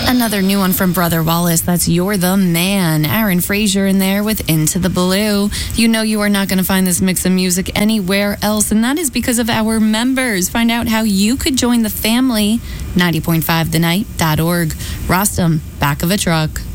Another new one from Brother Wallace. That's You're the Man. Aaron Frazier in there with Into the Blue. You know you are not going to find this mix of music anywhere else, and that is because of our members. Find out how you could join the family. 90.5thenight.org. Rostam, back of a truck.